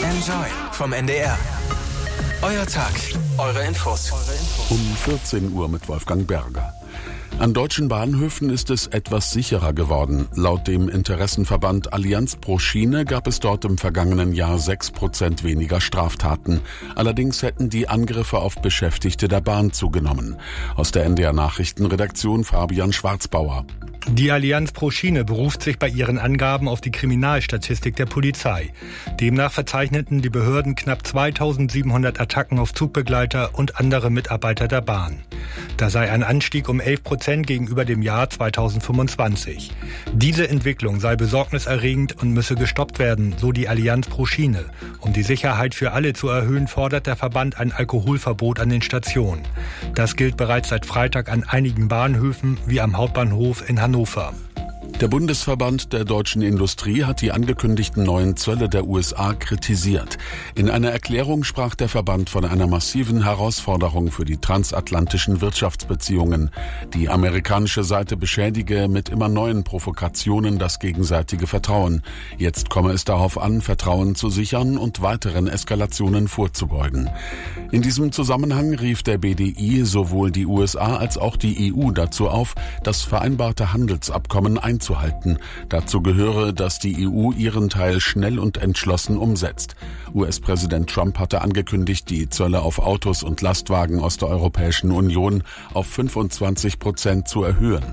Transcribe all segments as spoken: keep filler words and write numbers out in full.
Enjoy vom N D R. Euer Tag, eure Infos. Um vierzehn Uhr mit Wolfgang Berger. An deutschen Bahnhöfen ist es etwas sicherer geworden. Laut dem Interessenverband Allianz pro Schiene gab es dort im vergangenen Jahr sechs Prozent weniger Straftaten. Allerdings hätten die Angriffe auf Beschäftigte der Bahn zugenommen. Aus der N D R-Nachrichtenredaktion Fabian Schwarzbauer. Die Allianz pro Schiene beruft sich bei ihren Angaben auf die Kriminalstatistik der Polizei. Demnach verzeichneten die Behörden knapp zweitausendsiebenhundert Attacken auf Zugbegleiter und andere Mitarbeiter der Bahn. Da sei ein Anstieg um elf Prozent gegenüber dem Jahr zweitausendfünfundzwanzig. Diese Entwicklung sei besorgniserregend und müsse gestoppt werden, so die Allianz pro Schiene. Um die Sicherheit für alle zu erhöhen, fordert der Verband ein Alkoholverbot an den Stationen. Das gilt bereits seit Freitag an einigen Bahnhöfen wie am Hauptbahnhof in Hannover. Der Bundesverband der deutschen Industrie hat die angekündigten neuen Zölle der U S A kritisiert. In einer Erklärung sprach der Verband von einer massiven Herausforderung für die transatlantischen Wirtschaftsbeziehungen. Die amerikanische Seite beschädige mit immer neuen Provokationen das gegenseitige Vertrauen. Jetzt komme es darauf an, Vertrauen zu sichern und weiteren Eskalationen vorzubeugen. In diesem Zusammenhang rief der B D I sowohl die U S A als auch die E U dazu auf, das vereinbarte Handelsabkommen einzuhalten. Dazu gehöre, dass die E U ihren Teil schnell und entschlossen umsetzt. U S-Präsident Trump hatte angekündigt, die Zölle auf Autos und Lastwagen aus der Europäischen Union auf fünfundzwanzig Prozent zu erhöhen.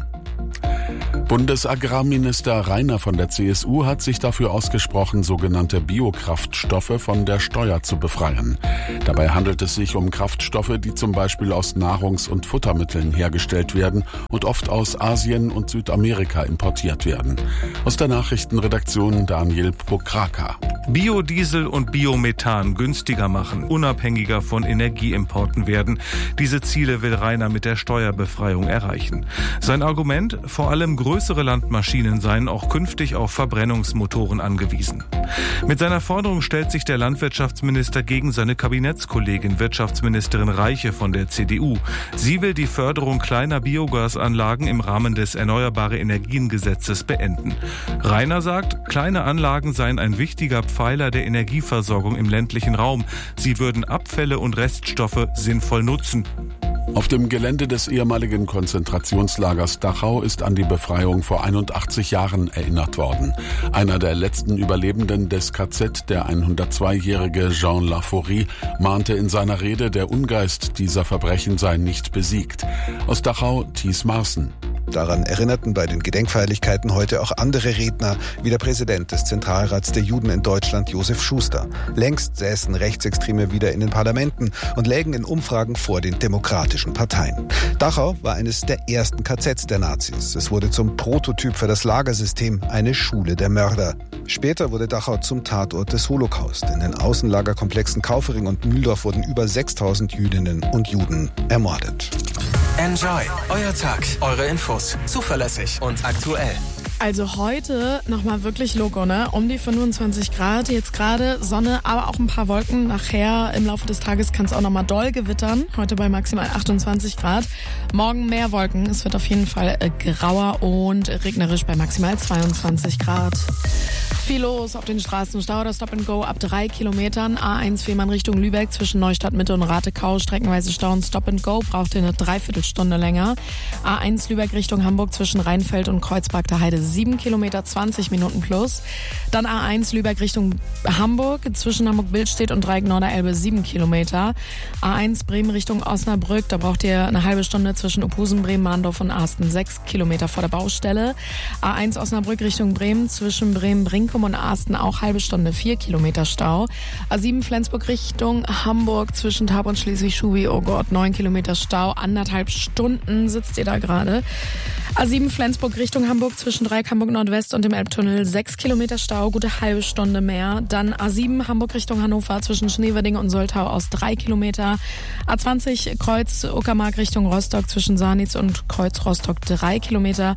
Bundesagrarminister Rainer von der C S U hat sich dafür ausgesprochen, sogenannte Biokraftstoffe von der Steuer zu befreien. Dabei handelt es sich um Kraftstoffe, die zum Beispiel aus Nahrungs- und Futtermitteln hergestellt werden und oft aus Asien und Südamerika importiert werden. Aus der Nachrichtenredaktion Daniel Pokraka. Biodiesel und Biomethan günstiger machen, unabhängiger von Energieimporten werden. Diese Ziele will Rainer mit der Steuerbefreiung erreichen. Sein Argument: Vor allem größere Landmaschinen seien auch künftig auf Verbrennungsmotoren angewiesen. Mit seiner Forderung stellt sich der Landwirtschaftsminister gegen seine Kabinettskollegin Wirtschaftsministerin Reiche von der C D U. Sie will die Förderung kleiner Biogasanlagen im Rahmen des Erneuerbare Energien-Gesetzes beenden. Rainer sagt, kleine Anlagen seien ein wichtiger Pfeiler der Energieversorgung im ländlichen Raum. Sie würden Abfälle und Reststoffe sinnvoll nutzen. Auf dem Gelände des ehemaligen Konzentrationslagers Dachau ist an die Befreiung vor einundachtzig Jahren erinnert worden. Einer der letzten Überlebenden des K Z, der hundertzweijährige Jean Laforie, mahnte in seiner Rede, der Ungeist dieser Verbrechen sei nicht besiegt. Aus Dachau, Thies Marsen. Daran erinnerten bei den Gedenkfeierlichkeiten heute auch andere Redner, wie der Präsident des Zentralrats der Juden in Deutschland, Josef Schuster. Längst säßen Rechtsextreme wieder in den Parlamenten und lägen in Umfragen vor den demokratischen Parteien. Dachau war eines der ersten K Zs der Nazis. Es wurde zum Prototyp für das Lagersystem, eine Schule der Mörder. Später wurde Dachau zum Tatort des Holocaust. In den Außenlagerkomplexen Kaufering und Mühldorf wurden über sechstausend Jüdinnen und Juden ermordet. Enjoy, euer Tag, eure Infos, zuverlässig und aktuell. Also heute nochmal wirklich Logo, ne? Um die fünfundzwanzig Grad, jetzt gerade Sonne, aber auch ein paar Wolken. Nachher im Laufe des Tages kann es auch nochmal doll gewittern. Heute bei maximal achtundzwanzig Grad. Morgen mehr Wolken. Es wird auf jeden Fall äh, grauer und regnerisch bei maximal zweiundzwanzig Grad. Viel los auf den Straßen. Stau oder Stop and Go ab drei Kilometern. A eins Fehmarn Richtung Lübeck zwischen Neustadt Mitte und Ratekau. Streckenweise Stau und Stop and Go. Braucht ihr eine Dreiviertelstunde länger. A eins Lübeck Richtung Hamburg zwischen Rheinfeld und Kreuzberg der Heide. sieben Kilometer, zwanzig Minuten plus. Dann A eins Lübeck Richtung Hamburg zwischen Hamburg-Billstedt und Dreieck Norderelbe. sieben Kilometer. A eins Bremen Richtung Osnabrück. Da braucht ihr eine halbe Stunde zwischen Ophusen, Bremen, Mahndorf und Asten. sechs Kilometer vor der Baustelle. A eins Osnabrück Richtung Bremen zwischen Bremen-Brinkum und Asten auch halbe Stunde, vier Kilometer Stau. A sieben Flensburg Richtung Hamburg zwischen Tab und Schleswig-Schubi, oh Gott, neun Kilometer Stau, anderthalb Stunden sitzt ihr da gerade. A sieben Flensburg Richtung Hamburg zwischen Dreieck Hamburg Nordwest und dem Elbtunnel, sechs Kilometer Stau, gute halbe Stunde mehr. Dann A sieben Hamburg Richtung Hannover zwischen Schneverding und Soltau aus drei Kilometer. A zwanzig Kreuz Uckermark Richtung Rostock zwischen Sarnitz und Kreuz Rostock, drei Kilometer.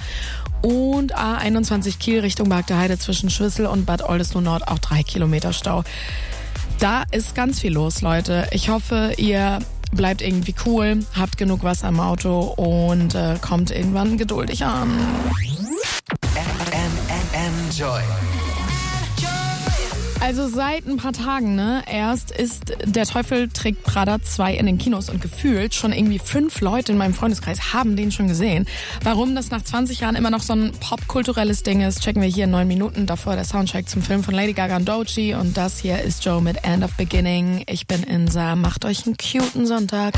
Und A einundzwanzig Kiel Richtung Bargteheide zwischen Schwissel und Bad Oldesloe Nord auch drei Kilometer Stau. Da ist ganz viel los, Leute. Ich hoffe, ihr bleibt irgendwie cool, habt genug Wasser im Auto und äh, kommt irgendwann geduldig an. Enjoy. Also seit ein paar Tagen, ne, erst ist Der Teufel trägt Prada zwei in den Kinos und gefühlt schon irgendwie fünf Leute in meinem Freundeskreis haben den schon gesehen. Warum das nach zwanzig Jahren immer noch so ein popkulturelles Ding ist, checken wir hier in neun Minuten. Davor der Soundtrack zum Film von Lady Gaga und Doechii und das hier ist Joe mit End of Beginning. Ich bin Insa, macht euch einen cuten Sonntag.